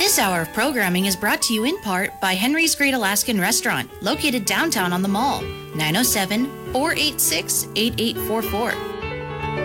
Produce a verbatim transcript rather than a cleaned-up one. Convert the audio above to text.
This hour of programming is brought to you in part by Henry's Great Alaskan Restaurant, located downtown on the mall, nine oh seven, four eight six, eight eight four four.